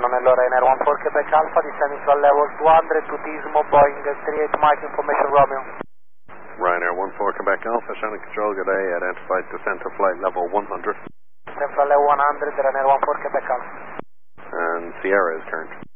Nell'ora Ryanair 14 Quebec Alpha, descending to level 200 to Tismo, Boeing 38 Mike, information Romeo. Ryanair 14 Quebec Alpha, Shannon Control, good day, identified descent to flight level 100. Descent to level 100, Ryanair 14 Quebec Alpha. And Sierra is turned.